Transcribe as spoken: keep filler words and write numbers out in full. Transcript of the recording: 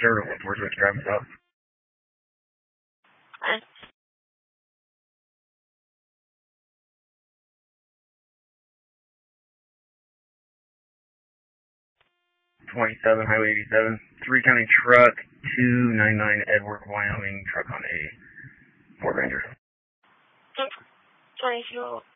sir. Where's which driving south? Uh, twenty-seven, Highway eighty-seven. Three County Truck, two ninety-nine Edward, Wyoming. Truck on a Ford Ranger. twenty-two.